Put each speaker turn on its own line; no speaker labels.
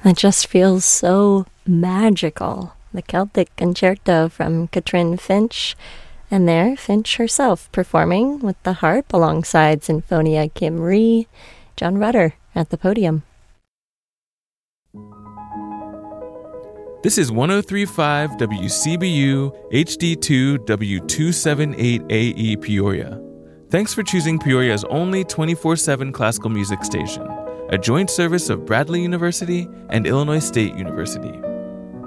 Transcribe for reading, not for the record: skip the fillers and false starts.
It just feels so magical. The Celtic Concerto from Katrin Finch, and there Finch herself performing with the harp alongside Sinfonia Kim Rhee, John Rutter at the podium.
This is 103.5 WCBU HD2 W278AE Peoria. Thanks for choosing Peoria's only 24/7 classical music station, a joint service of Bradley University and Illinois State University.